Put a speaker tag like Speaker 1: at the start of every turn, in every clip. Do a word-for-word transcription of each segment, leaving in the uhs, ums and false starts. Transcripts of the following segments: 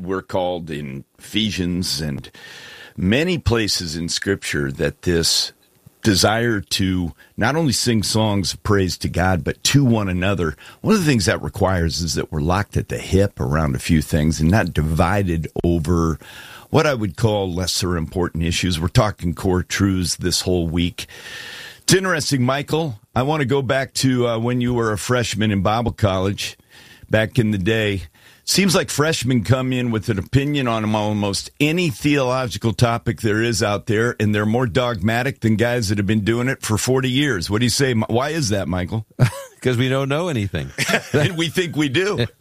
Speaker 1: we're called in Ephesians and many places in Scripture that this desire to not only sing songs of praise to God, but to one another. One of the things that requires is that we're locked at the hip around a few things and not divided over what I would call lesser important issues. We're talking core truths this whole week. It's interesting, Michael. I want to go back to uh, when you were a freshman in Bible college back in the day. Seems like freshmen come in with an opinion on almost any theological topic there is out there, and they're more dogmatic than guys that have been doing it for forty years. What do you say? Why is that, Michael?
Speaker 2: Because we don't know anything.
Speaker 1: And we think we do. Isn't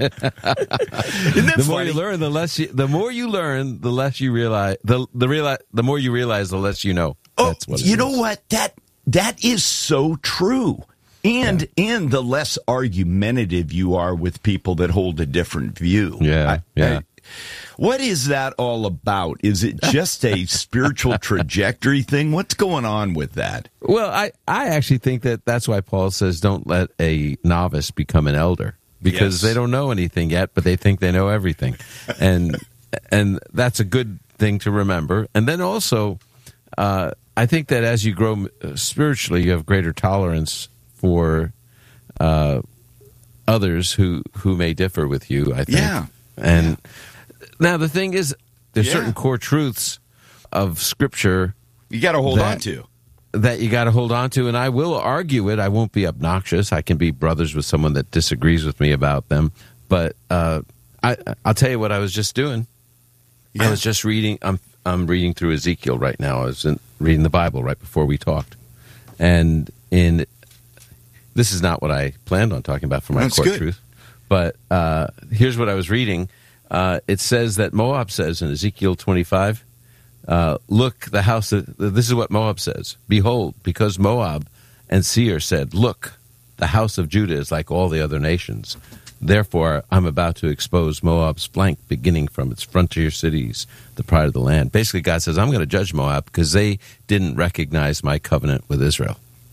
Speaker 1: that
Speaker 2: the more
Speaker 1: funny?
Speaker 2: you learn, the less you, the more you learn, the less you realize. The the realize, the more you realize, the less you know.
Speaker 1: Oh,
Speaker 2: That's what it
Speaker 1: you
Speaker 2: is.
Speaker 1: know what? That that is so true. And yeah. and the less argumentative you are with people that hold a different view.
Speaker 2: Yeah,
Speaker 1: I,
Speaker 2: yeah.
Speaker 1: I, what is that all about? Is it just a spiritual trajectory thing? What's going on with that?
Speaker 2: Well, I, I actually think that that's why Paul says don't let a novice become an elder, because
Speaker 1: Yes.
Speaker 2: they don't know anything yet, but they think they know everything. And and that's a good thing to remember. And then also, uh, I think that as you grow spiritually, you have greater tolerance for uh, others who, who may differ with you, I think.
Speaker 1: Yeah.
Speaker 2: And
Speaker 1: yeah.
Speaker 2: now the thing is, there's
Speaker 1: Yeah.
Speaker 2: certain core truths of Scripture
Speaker 1: You got to hold
Speaker 2: that-
Speaker 1: on to.
Speaker 2: that you got to hold on to, and I will argue it. I won't be obnoxious. I can be brothers with someone that disagrees with me about them. But uh, I, I'll tell you what I was just doing.
Speaker 1: Yeah.
Speaker 2: I was just reading. I'm I'm reading through Ezekiel right now. I was in, reading the Bible right before we talked, and in this is not what I planned on talking about for my
Speaker 1: That's
Speaker 2: core
Speaker 1: good.
Speaker 2: truth. But uh, here's what I was reading. Uh, it says that Moab says in Ezekiel twenty-five. Uh, look, the house, of, this is what Moab says. Behold, because Moab and Seir said, look, the house of Judah is like all the other nations. Therefore, I'm about to expose Moab's flank, beginning from its frontier cities, the pride of the land. Basically, God says, I'm going to judge Moab because they didn't recognize my covenant with Israel.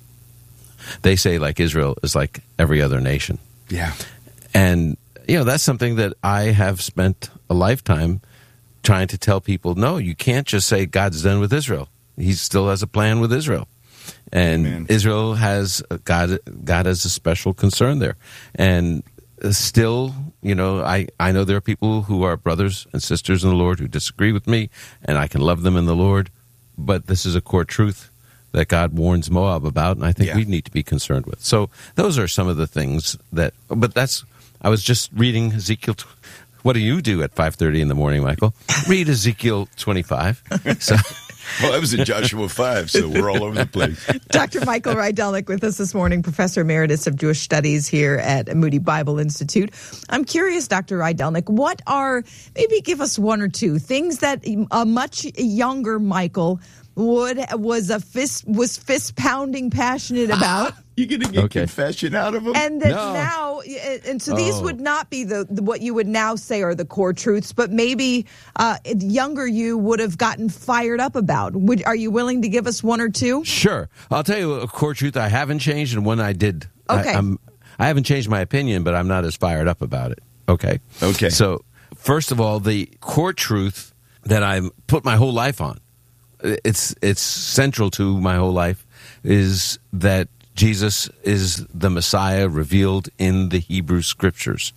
Speaker 2: They say like Israel is like every other nation.
Speaker 1: Yeah.
Speaker 2: And, you know, that's something that I have spent a lifetime trying to tell people, no, you can't just say God's done with Israel. He still has a plan with Israel. And
Speaker 1: Amen.
Speaker 2: Israel has, God, God has a special concern there. And still, you know, I, I know there are people who are brothers and sisters in the Lord who disagree with me, and I can love them in the Lord. But this is a core truth that God warns Moab about, and I think
Speaker 1: Yeah.
Speaker 2: we need to be concerned with. So those are some of the things that, but that's, I was just reading Ezekiel. What do you do at five thirty in the morning, Michael? Read Ezekiel twenty-five. So,
Speaker 1: Well, I was in Joshua five, so we're all over the place.
Speaker 3: Doctor Michael Rydelnik with us this morning, Professor Emeritus of Jewish Studies here at Moody Bible Institute. I'm curious, Doctor Rydelnik, what are, maybe give us one or two things that a much younger Michael would was a fist was fist pounding passionate about.
Speaker 1: You going to get
Speaker 2: Okay.
Speaker 1: confession out of him?
Speaker 3: And that
Speaker 2: No.
Speaker 3: now, and so these
Speaker 2: Oh.
Speaker 3: would not be the, the what you would now say are the core truths, but maybe uh, younger you would have gotten fired up about. Would, are you willing to give us one or two?
Speaker 2: sure. I'll tell you a core truth I haven't changed, and one I did.
Speaker 3: Okay.
Speaker 2: I, I'm, I haven't changed my opinion, but I'm not as fired up about it. Okay.
Speaker 1: Okay.
Speaker 2: So, first of all, the core truth that I put my whole life on, it's it's central to my whole life, is that Jesus is the Messiah revealed in the Hebrew Scriptures.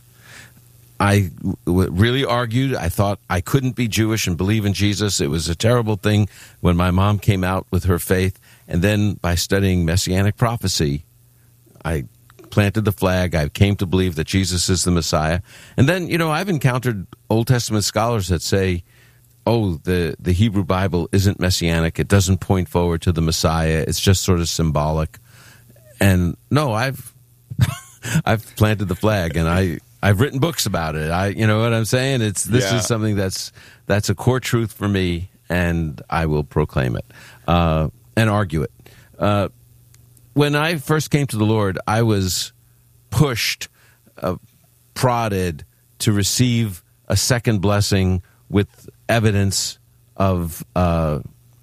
Speaker 2: I w- really argued. I thought I couldn't be Jewish and believe in Jesus. It was a terrible thing when my mom came out with her faith. And then by studying Messianic prophecy, I planted the flag. I came to believe that Jesus is the Messiah. And then, you know, I've encountered Old Testament scholars that say, oh, the, the Hebrew Bible isn't Messianic. It doesn't point forward to the Messiah. It's just sort of symbolic. And no, I've I've planted the flag, and I I've written books about it. I you know what I'm saying? It's this
Speaker 1: Yeah.
Speaker 2: is something that's that's a core truth for me, and I will proclaim it uh, and argue it. Uh, when I first came to the Lord, I was pushed, uh, prodded to receive a second blessing with evidence of uh,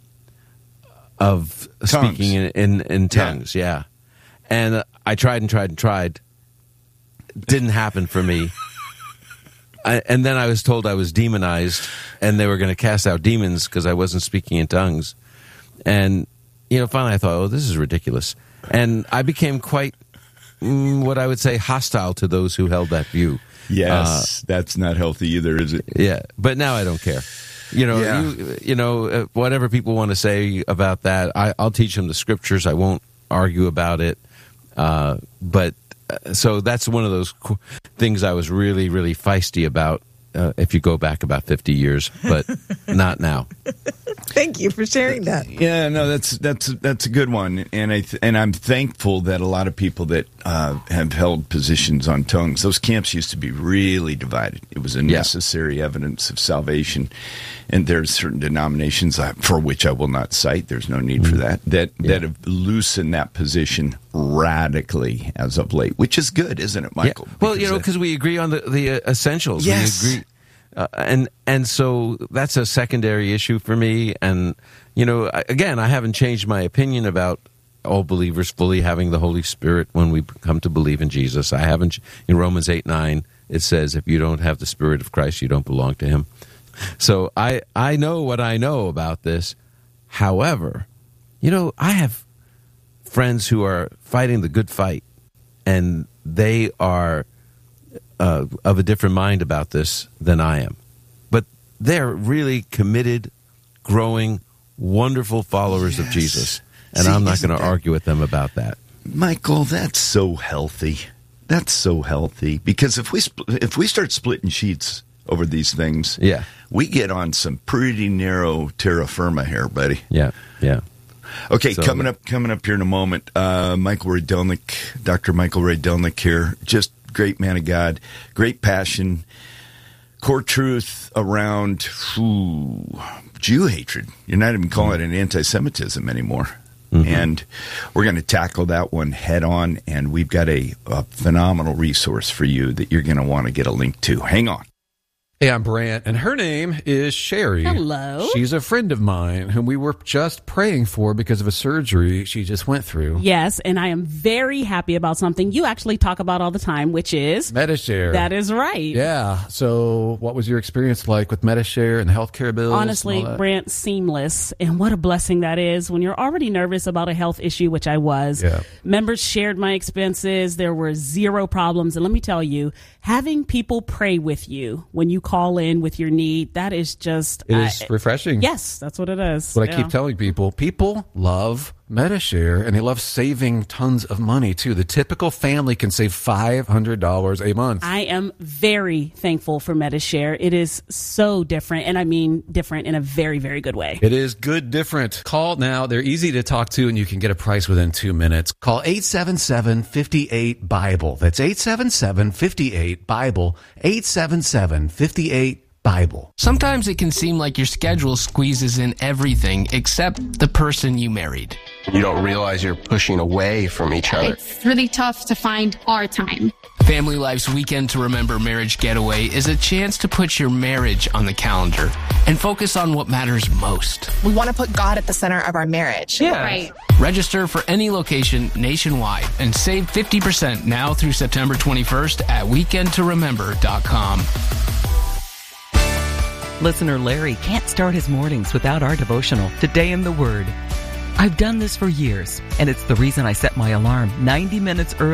Speaker 2: of
Speaker 1: Tongues.
Speaker 2: speaking in in, in tongues. Yeah. And I tried and tried and tried. Didn't happen for me. I, and then I was told I was demonized, and they were going to cast out demons because I wasn't speaking in tongues. And, you know, finally I thought, oh, this is ridiculous. And I became quite, mm, what I would say, hostile to those who held that view.
Speaker 1: Yes, uh, that's not healthy either, is it?
Speaker 2: Yeah, but now I don't care. You know,
Speaker 1: Yeah.
Speaker 2: you, you know, whatever people want to say about that, I, I'll teach them the scriptures. I won't argue about it. Uh, but uh, so that's one of those co- things I was really, really feisty about. Uh, if you go back about fifty years, but not now.
Speaker 3: Thank you for sharing that.
Speaker 1: Yeah, no, that's that's that's a good one, and I th- and I'm thankful that a lot of people that uh, have held positions on tongues, those camps used to be really divided. It was a
Speaker 2: Yeah.
Speaker 1: necessary evidence of salvation, and there's certain denominations uh, for which I will not cite. There's no need for that. That
Speaker 2: Yeah.
Speaker 1: that have loosened that position radically as of late, which is good, isn't it, Michael?
Speaker 2: Yeah. Well, you know,
Speaker 1: uh,
Speaker 2: because we agree on the the uh, essentials.
Speaker 1: Yes.
Speaker 2: We agree. Uh, and and so that's a secondary issue for me. And, you know, I- again, I haven't changed my opinion about all believers fully having the Holy Spirit when we come to believe in Jesus. I haven't. In Romans eight nine, it says, if you don't have the Spirit of Christ, you don't belong to him. So I, I know what I know about this. However, you know, I have friends who are fighting the good fight, and they are Uh, of a different mind about this than I am. But they're really committed, growing, wonderful followers of
Speaker 1: Yes.
Speaker 2: Jesus. And
Speaker 1: See,
Speaker 2: I'm not
Speaker 1: isn't
Speaker 2: going to
Speaker 1: that-
Speaker 2: argue with them about that.
Speaker 1: Michael, that's so healthy. That's so healthy because if we spl- if we start splitting sheets over these things,
Speaker 2: Yeah.
Speaker 1: we get on some pretty narrow terra firma here, buddy.
Speaker 2: Yeah, yeah.
Speaker 1: Okay,
Speaker 2: So-
Speaker 1: coming up, coming up here in a moment, uh, Michael Rydelnik, Doctor Michael Rydelnik here, just great man of God, great passion, core truth around ooh, Jew hatred. You're not even calling it an anti-Semitism anymore. Mm-hmm. And we're going to tackle that one head on, and we've got a, a phenomenal resource for you that you're going to want to get a link to. Hang on.
Speaker 4: Hey, I'm Brant, and her name is Sherry.
Speaker 5: Hello.
Speaker 4: She's a friend of mine whom we were just praying for because of a surgery she just went through.
Speaker 5: Yes, and I am very happy about something you actually talk about all the time, which is
Speaker 4: Metashare.
Speaker 5: that is right.
Speaker 4: Yeah. So what was your experience like with Metashare and healthcare bills?
Speaker 5: Honestly,
Speaker 4: and all that?
Speaker 5: Brant, seamless. And what a blessing that is when you're already nervous about a health issue, which I was.
Speaker 4: Yeah.
Speaker 5: Members shared my expenses. There were zero problems. And let me tell you, having people pray with you when you call in with your need, that is just...
Speaker 4: It is
Speaker 5: I-
Speaker 4: refreshing.
Speaker 5: Yes, that's what it is.
Speaker 4: What I
Speaker 5: Yeah.
Speaker 4: keep telling people, people love Metashare, and they love saving tons of money, too. The typical family can save five hundred dollars a month.
Speaker 5: I am very thankful for Metashare. It is so different, and I mean different in a very, very good way.
Speaker 4: It is good different. Call now. They're easy to talk to, and you can get a price within two minutes. Call eight seven seven, five eight, Bible. That's eight seven seven, five eight, Bible. eight seven seven, five eight, Bible.
Speaker 6: Sometimes it can seem like your schedule squeezes in everything except the person you married.
Speaker 7: You don't realize you're pushing away from each other.
Speaker 8: It's really tough to find our time.
Speaker 6: Family Life's Weekend to Remember Marriage Getaway is a chance to put your marriage on the calendar and focus on what matters most.
Speaker 9: We want to put God at the center of our marriage.
Speaker 6: Yeah.
Speaker 8: Right.
Speaker 6: Register for any location nationwide and save fifty percent now through September twenty-first at weekend to remember dot com.
Speaker 10: Listener Larry can't start his mornings without our devotional, Today in the Word. I've done this for years, and it's the reason I set my alarm ninety minutes early.